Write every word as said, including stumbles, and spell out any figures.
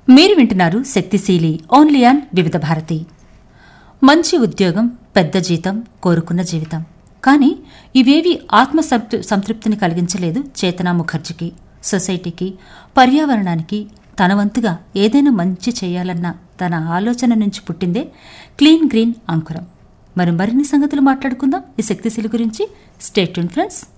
మీరు వింటున్నారు శక్తిశీలి ఓన్లీ ఆన్ వివిధ భారతి. మంచి ఉద్యోగం, పెద్ద జీతం, కోరుకున్న జీవితం, కానీ ఇవేవి ఆత్మ సంతృప్తిని కలిగించలేదు చేతనా ముఖర్జీకి. సొసైటీకి, పర్యావరణానికి తన వంతుగా ఏదైనా మంచి చేయాలన్న తన ఆలోచన నుంచి పుట్టిందే క్లీన్ గ్రీన్ అంకురం. మరి మరిన్ని సంగతులు మాట్లాడుకుందాం ఈ శక్తిశీలి గురించి. Stay tune friends.